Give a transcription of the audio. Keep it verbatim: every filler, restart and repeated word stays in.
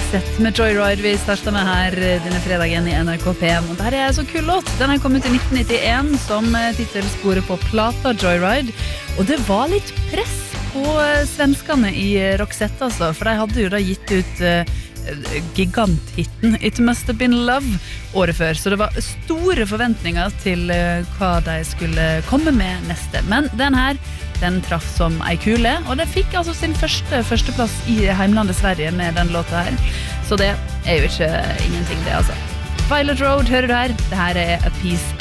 Roxette med Joyride. Vi startet med her denne fredagen i N R K P M. Og der er så kul låt. Den er kommet i nitten nittien som titelsporet på plata Joyride. Og det var litt press på svenskene i Roxette, altså. For de hadde jo da gitt ut uh, giganthitten It Must Have Been Love året før. Så det var store forventninger til uh, hva de skulle komme med neste. Men den her, den traff som ei kule, og den fikk altså sin første førsteplass i heimlandet Sverige med den låta her. Så det er jo ikke ingenting det, altså. Violet Road hører du her. Det her er A Piece